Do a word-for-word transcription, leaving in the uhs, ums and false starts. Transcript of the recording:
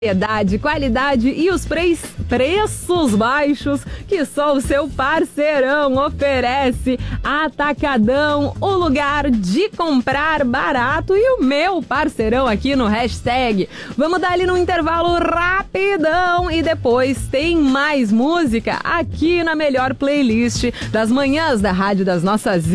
Variedade, qualidade e os pre- preços baixos que só o seu parceirão oferece. Atacadão, o lugar de comprar barato, e o meu parceirão aqui no hashtag. Vamos dar ali no intervalo rapidão e depois tem mais música aqui na melhor playlist das manhãs da Rádio das Nossas